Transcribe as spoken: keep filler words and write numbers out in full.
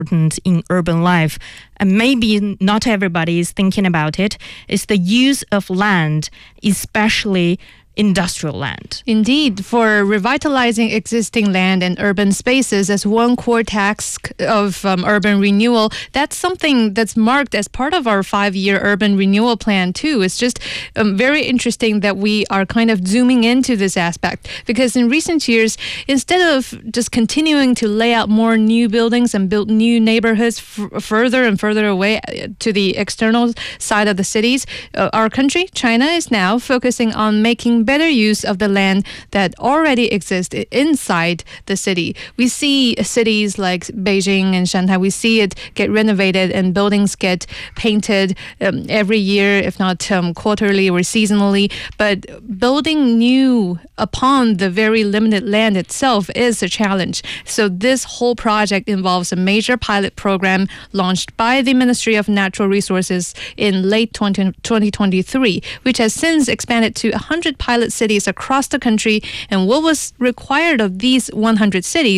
important in urban life, and maybe not everybody is thinking about it, is the use of land, especially industrial land. Indeed, for revitalizing existing land and urban spaces as one core task of um, urban renewal, that's something that's marked as part of our five-year urban renewal plan too. It's just um, very interesting that we are kind of zooming into this aspect, because in recent years, instead of just continuing to lay out more new buildings and build new neighborhoods f- further and further away to the external side of the cities, uh, our country, China, is now focusing on making better use of the land that already exists inside the city. We see cities like Beijing and Shanghai, we see it get renovated and buildings get painted um, every year, if not um, quarterly or seasonally. But building new upon the very limited land itself is a challenge. So this whole project involves a major pilot program launched by the Ministry of Natural Resources in late twenty twenty-three, which has since expanded to one hundred pilot cities across the country. And what was required of these one hundred cities